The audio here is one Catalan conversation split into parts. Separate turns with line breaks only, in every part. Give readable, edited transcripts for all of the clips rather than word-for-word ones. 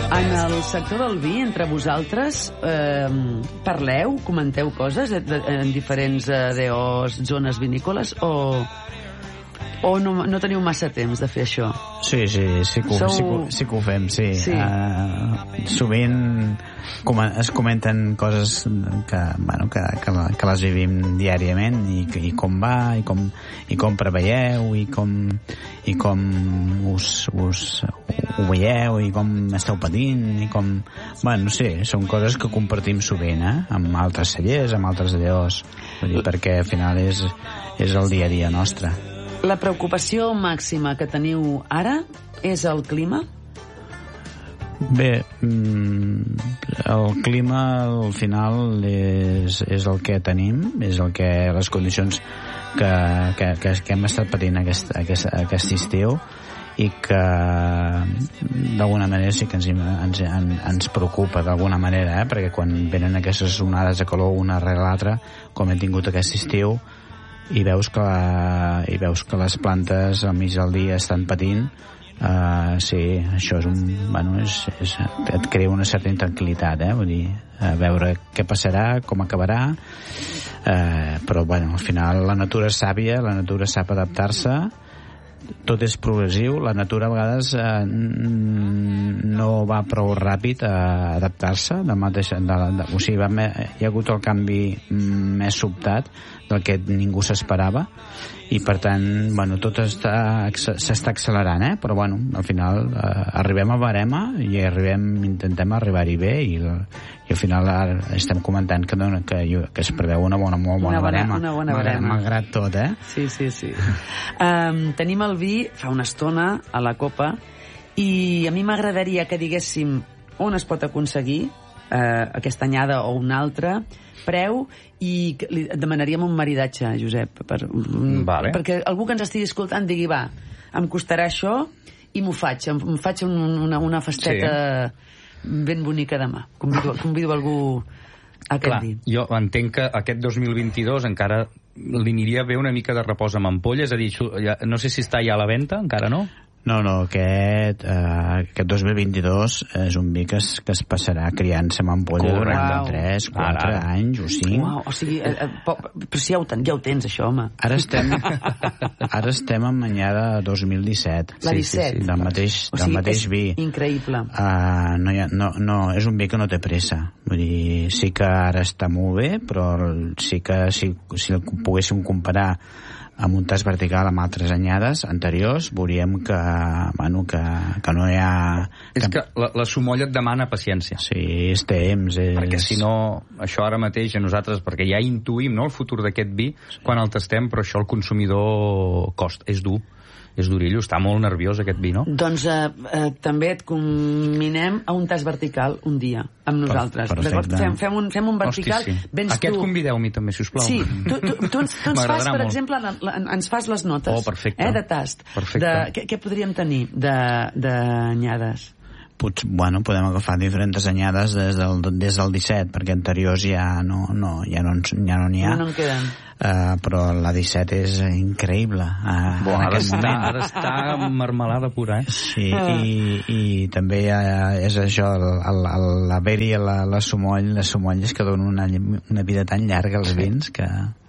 En el sector del vi, entre vosaltres, parleu, comenteu coses en diferents DOs, zones vinícoles, o no teniu massa temps de fer això?
Sí que ho fem, sí. Sovint es comenten coses que les vivim diàriament i com va, i com preveieu, i com ho veieu, i com esteu patint, i com... Bueno, sí, són coses que compartim sovint, amb altres cellers, amb altres DOs, perquè al final és el dia a dia nostre.
La preocupació màxima que teniu ara és el clima?
Bé, el clima al final és el que tenim, és el que les condicions que hem estat patint aquest estiu, i que d'alguna manera sí que ens preocupa d'alguna manera, perquè quan venen aquestes onades de calor una rere l'altra, com hem tingut aquest estiu, i veus que les plantes al mig del dia estan patint, sí, això et crea una certa intranquil·litat, vull dir, veure què passarà, com acabarà, però bueno, al final la natura és sàvia, la natura sap adaptar-se, tot és progressiu, la natura a vegades no va prou ràpid a adaptar-se, o sigui, hi ha hagut el canvi més sobtat del que ningú s'esperava, i per tant, bueno, tot s'està accelerant, però bueno, al final arribem a barema i intentem arribar-hi bé, i al final estem comentant que es preveu una molt bona barema.
Una bona barema.
Malgrat tot,
Sí. Tenim el vi fa una estona a la copa, i a mi m'agradaria que diguéssim on es pot aconseguir aquesta anyada o una altra, preu, i li demanaríem un maridatge, Josep, perquè algú que ens estigui escoltant digui, va, em costarà això i m'ho faig, una festeta ben bonica demà. Convido algú a aquest dia.
Jo entenc que aquest 2022 encara li aniria bé una mica de repòs amb ampolla, és a dir, no sé si està ja a la venda, encara no?
No, aquest 2022 és un vi que es passarà criant-se amb ampolla durant 3, 4 anys o 5.
O sigui, però si ja ho tens, això, home.
Ara estem en anyada 2017.
La 17.
Del mateix vi.
Increïble.
No, és un vi que no té pressa. Vull dir, sí que ara està molt bé, però sí que si el poguéssim comparar amb un tas vertical amb altres anyades anteriors, veuríem que no hi ha...
És que la sumolla et demana paciència.
Sí, és temps.
Perquè si no, això ara mateix a nosaltres, perquè ja intuïm el futur d'aquest vi quan el tastem, però això el consumidor costa, és dur. És durillo, està molt nerviós aquest vi, no?
Doncs també et comminem a un tas vertical un dia amb nosaltres. Fem un vertical.
Hosti, sí. Aquest convideu-m'hi també, sisplau.
Sí, tu ens fas, per exemple, ens fas les notes de tast. Què podríem tenir d'anyades?
Podem agafar diferents anyades des del 17, perquè anteriors ja no n'hi ha.
No en queden.
Però la 17 és increïble en aquest moment.
Ara està marmelada pura,
Sí, i també és això, l'haver-hi la sumoll és que dona una vida tan llarga als vins que...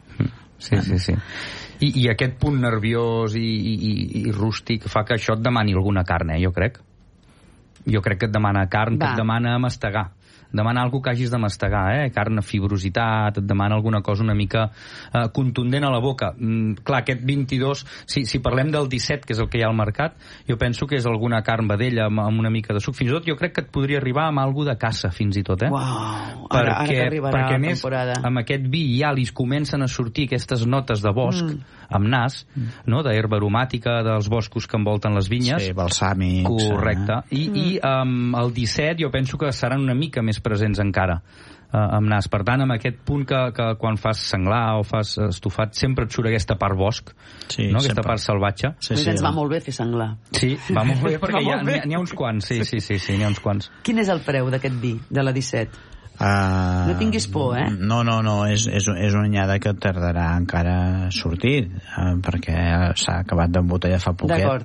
Sí. I aquest punt nerviós i rústic fa que això et demani alguna carn, jo crec. Jo crec que et demana carn, que et demana mastegar. Demana alguna que hagis de mastegar, carn, fibrositat, et demana alguna cosa una mica contundent a la boca. Clar, aquest 22, si parlem del 17, que és el que hi ha al mercat, jo penso que és alguna carn vedella amb una mica de suc. Fins i tot jo crec que et podria arribar amb alguna de caça, fins i tot,
Uau, ara que arribarà la temporada.
Perquè amb aquest vi ja li comencen a sortir aquestes notes de bosc, amb nas, no? D'herba aromàtica dels boscos que envolten les vinyes.
Sí, balsàmics.
Correcte. I el 17 jo penso que seran una mica més presents encara amb nas. Per tant, amb aquest punt que quan fas senglar o fas estofat sempre et surt aquesta part bosc, aquesta part salvatge.
Ens va molt bé fer senglar.
Sí, va molt bé perquè n'hi ha uns quants. Sí, n'hi ha uns quants.
Quin és el preu d'aquest vi, de la 17? No tinguis por,
No, és una anyada que tardarà encara a sortir, perquè s'ha acabat d'embotellar fa poquet.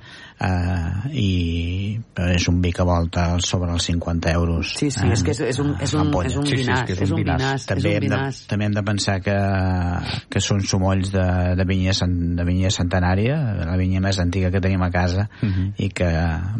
I és un vi que volta sobre els 50 euros.
Sí, és que és un vinàs.
També hem de pensar que són sumolls de vinya centenària, la vinya més antiga que tenim a casa, i que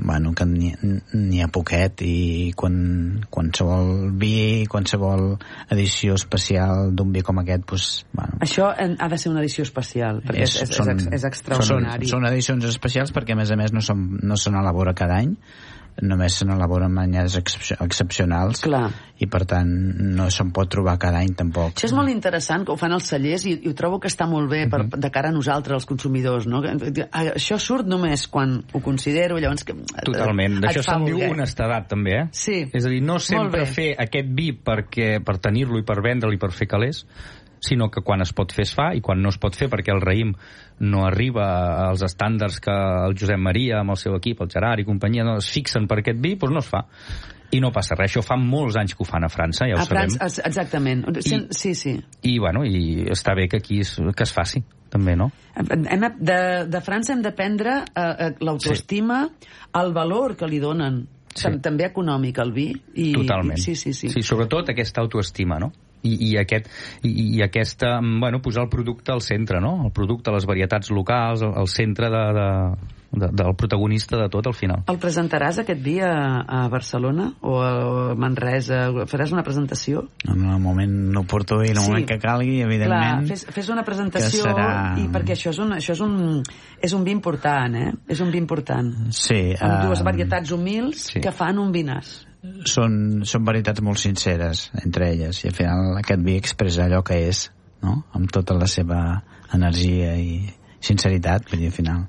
n'hi ha poquet, i qualsevol vi, qualsevol edició especial d'un vi com aquest,
això ha de ser una edició especial, perquè és extraordinari.
Són edicions especials perquè, a més, no se n'elabora cada any, només se n'elaboren anyades excepcionals.
Clar.
I per tant no se'n pot trobar cada any tampoc.
Això és molt interessant, que ho fan els cellers, i ho trobo que està molt bé de cara a nosaltres, els consumidors, no? Això surt només quan ho considero, llavors...
Totalment, d'això se'n diu honestedat també,
Sí.
És a dir, no sempre fer aquest vi per tenir-lo i per vendre'l i per fer calés, sinó que quan es pot fer es fa, i quan no es pot fer perquè el raïm no arriba als estàndards que el Josep Maria amb el seu equip, el Gerard i companyia, no es fixen per aquest vi, doncs no es fa. I no passa res, això fa molts anys que ho fan a França, ja ho sabem.
Exactament, sí.
I està bé que aquí que es faci, també, no?
De França hem d'aprendre l'autoestima, el valor que li donen, també econòmic, al vi.
Totalment.
Sí.
Sobretot aquesta autoestima, no? I aquesta, posar el producte al centre, no? El producte, les varietats locals, al centre del protagonista de tot, al final.
El presentaràs aquest vi a Barcelona o a Manresa? Faràs una presentació?
En el moment oportú i en el moment que calgui, evidentment.
Clar, fes una presentació, i perquè això és un vi important, És un vi important.
Sí.
Amb dues varietats humils que fan un vinàs.
Són varietats molt sinceres entre elles, i al final aquest vi expressa allò que és, no? Amb tota la seva energia i sinceritat, vull dir, al final.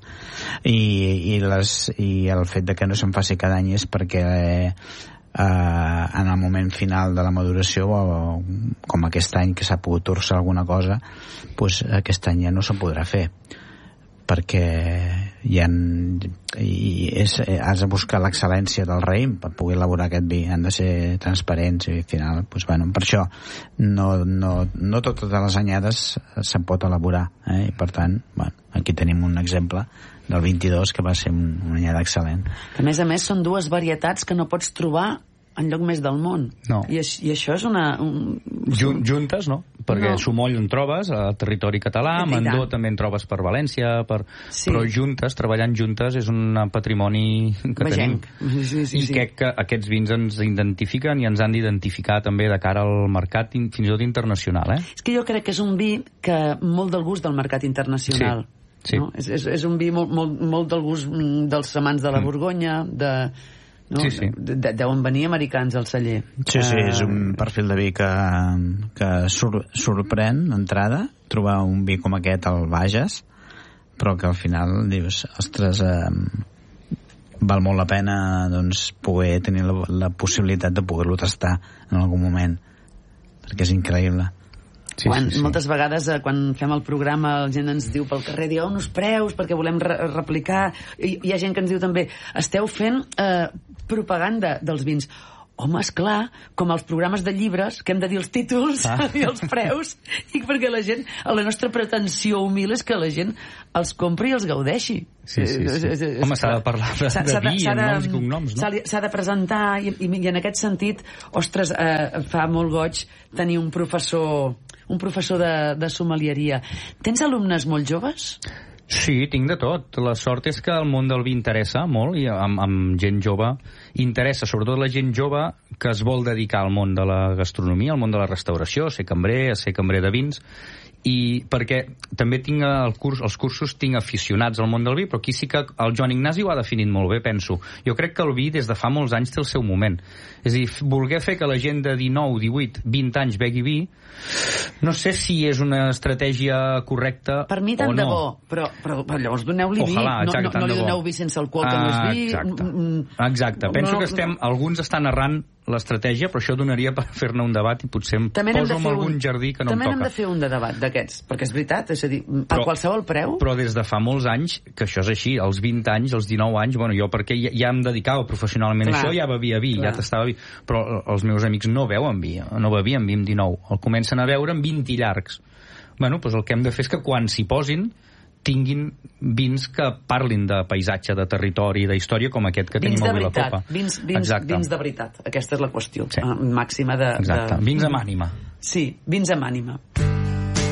I el fet de que no se'n faci cada any és perquè en el moment final de la maduració, com aquest any que s'ha pogut torçar alguna cosa, doncs aquest any ja no se'n podrà fer, perquè has de buscar l'excel·lència del raïm per poder elaborar aquest vi, han de ser transparents, i al final, per això no totes les anyades se'n pot elaborar, i per tant, aquí tenim un exemple del 22 que va ser una anyada excel·lent.
A més, són dues varietats que no pots trobar enlloc més del món.
No.
I això és una...
Juntes, no? Perquè Sumoll en trobes al territori català, Mandó també en trobes per València, però juntes, treballant juntes, és un patrimoni que tenim.
Sí.
I crec que aquests vins ens identifiquen i ens han d'identificar també de cara al mercat, fins i tot internacional.
És que jo crec que és un vi que molt del gust del mercat internacional.
Sí.
No? És un vi molt del gust dels amants de la Borgonya, no?
Sí.
Deuen venir americans al celler.
Sí, és un perfil de vi que sorprèn d'entrada, trobar un vi com aquest al Bages, però que al final dius, ostres, val molt la pena poder tenir la possibilitat de poder-lo tastar en algun moment, perquè és increïble.
Moltes vegades quan fem el programa la gent ens diu pel carrer, diu uns preus perquè volem replicar, i hi ha gent que ens diu també, esteu fent propaganda dels vins. Home, esclar, com els programes de llibres, que hem de dir els títols i els preus, i perquè la gent, la nostra pretensió humil és que la gent els compri i els gaudeixi.
Sí. Home, s'ha de parlar de vi, en noms i cognoms, no?
S'ha de presentar, i en aquest sentit, ostres, fa molt goig tenir un professor de sommelieria. Tens alumnes molt joves?
Sí, tinc de tot. La sort és que el món del vi interessa molt, i amb gent jove interessa, sobretot la gent jove que es vol dedicar al món de la gastronomia, al món de la restauració, a ser cambrer de vins, i perquè també tinc els cursos tinc aficionats al món del vi, però aquí sí que el Joan Ignasi ho ha definit molt bé, penso. Jo crec que el vi des de fa molts anys té el seu moment. És a dir, voler fer que la gent de 19, 18, 20 anys begui vi, no sé si és una estratègia correcta o no.
Per mi tant de bo, però llavors doneu-li vi, no li doneu vi sense alcohol, que no és vi.
Exacte. Penso que alguns estan errant l'estratègia, però això donaria per fer-ne un debat i potser em poso en algun jardí que no em toca.
També n'hem de fer un de debat d'aquests, perquè és veritat, és a dir, a qualsevol preu...
Però des de fa molts anys, que això és així, als 20 anys, als 19 anys, bueno, jo perquè ja em dedicava professionalment a això, ja bevia vi, ja tastava vi, però els meus amics no beuen vi, no bevien vi amb 19, el comencen a beure amb 20 i llargs. Bueno, doncs el que hem de fer és que quan s'hi posin tinguin vins que parlin de paisatge, de territori, d'història, com aquest que tenim avui a la copa.
Vins de veritat. Aquesta és la qüestió màxima de...
Exacte, vins amb ànima.
Sí, vins amb ànima.